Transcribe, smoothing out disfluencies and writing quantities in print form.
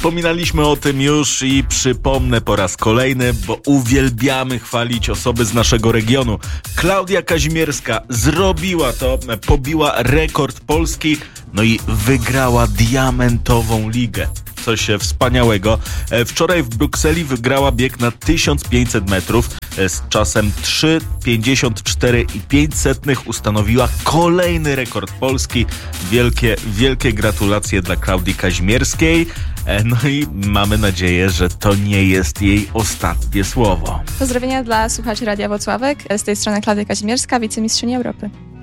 Wspominaliśmy o tym już i przypomnę po raz kolejny, bo uwielbiamy chwalić osoby z naszego regionu. Klaudia Kazimierska zrobiła to, pobiła rekord Polski, no i wygrała diamentową ligę. Coś wspaniałego. Wczoraj w Brukseli wygrała bieg na 1500 metrów z czasem 3:54,05. Ustanowiła kolejny rekord Polski. Wielkie gratulacje dla Klaudii Kazimierskiej. No i mamy nadzieję, że to nie jest jej ostatnie słowo. Pozdrowienia dla słuchaczy Radia Włocławek. Z tej strony Klaudia Kazimierska, wicemistrzyni Europy.